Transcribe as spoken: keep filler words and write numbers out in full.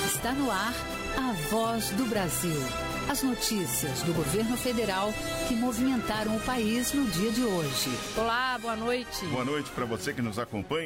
Está no ar a Voz do Brasil. As notícias do governo federal que movimentaram o país no dia de hoje. Olá, boa noite. Boa noite para você que nos acompanha.